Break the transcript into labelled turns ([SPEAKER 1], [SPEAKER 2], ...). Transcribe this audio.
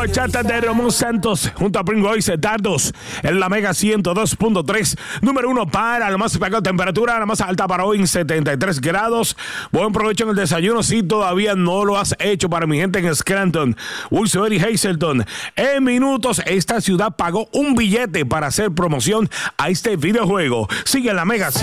[SPEAKER 1] bachata de Ramón Santos junto a Pringo y Dardos en la Mega 102.3. Número 1 para la más baja temperatura, la más alta para hoy en 73 grados. Buen provecho en el desayuno si todavía no lo has hecho para mi gente en Scranton, Wilson y Hazleton. En minutos, esta ciudad pagó un billete para hacer promoción a este videojuego. Sigue la Mega